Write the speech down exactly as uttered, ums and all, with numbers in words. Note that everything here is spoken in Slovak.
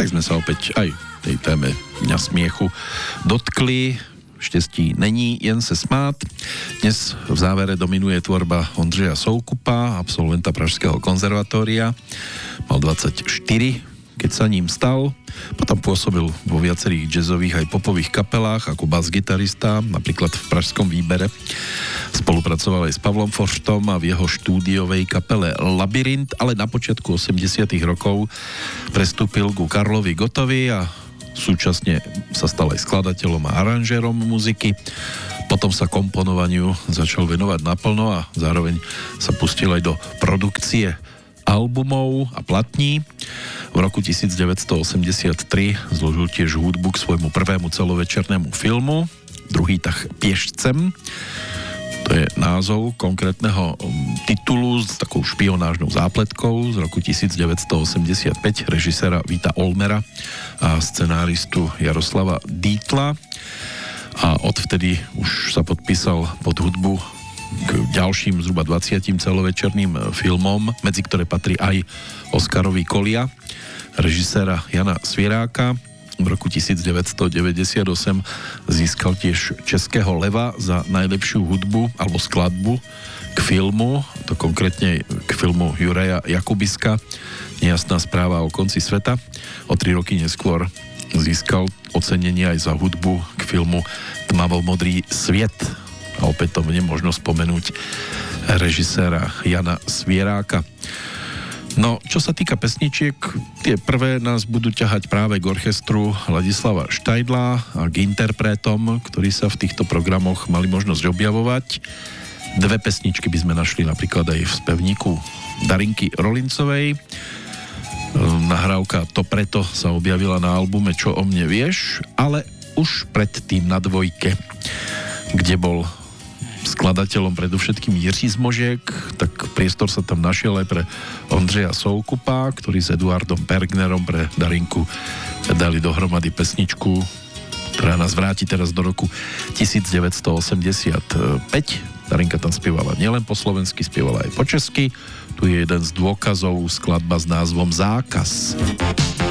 tak sme sa opäť aj tej téme Dňa smiechu dotkli. Štěstí není, jen se smát. Dnes v závere dominuje tvorba Ondřeja Soukupa, absolventa Pražského konzervatória. Mal dvadsaťštyri, keď sa ním stal. Potom pôsobil vo viacerých jazzových aj popových kapelách ako bas-gitarista, napríklad v Pražskom Výbere. Spolupracoval aj s Pavlom Forštom a v jeho štúdiovej kapele Labyrint, ale na počiatku osemdesiatych rokov prestúpil ku Karlovi Gottovi a súčasne sa stal aj skladateľom a aranžérom muziky. Potom sa komponovaniu začal venovať naplno a zároveň sa pustil aj do produkcie albumov a platní. V roku devätnásťstoosemdesiattri zložil tiež hudbu k svojmu prvému celovečernému filmu Druhý tah pěšcem. To je názov konkrétneho titulu s takou špionážnou zápletkou z roku devätnásťstoosemdesiatpäť režiséra Víta Olmera a scenáristu Jaroslava Dítla. A odvtedy už sa podpísal pod hudbu k ďalším zhruba dvadsiatim celovečerným filmom, medzi ktoré patrí aj Oscarový Kolia režiséra Jana Svieráka. V roku devätnásťstodeväťdesiatosem získal tiež Českého leva za najlepšiu hudbu alebo skladbu k filmu, to konkrétne k filmu Juraja Jakubiska Nejasná správa o konci sveta. O tri roky neskôr získal ocenenie aj za hudbu k filmu Tmavo-modrý sviet. A opätovne možno spomenúť režiséra Jana Svieráka. No, čo sa týka pesničiek, tie prvé nás budú ťahať práve k orchestru Ladislava Štajdla a k interpretom, ktorí sa v týchto programoch mali možnosť objavovať. Dve pesničky by sme našli napríklad aj v spevníku Darinky Rolincovej. Nahrávka To preto sa objavila na albume Čo o mne vieš, ale už predtým na dvojke, kde bol skladateľom predovšetkým Jiří Zmožek, tak priestor sa tam našiel aj pre Ondřeja Soukupa, ktorý s Eduardom Pergnerom pre Darinku dali dohromady pesničku, ktorá nás vráti teraz do roku devätnásťstoosemdesiatpäť. Darinka tam spievala nielen po slovensky, spievala aj po česky. Tu je jeden z dôkazov, skladba s názvom Zákaz.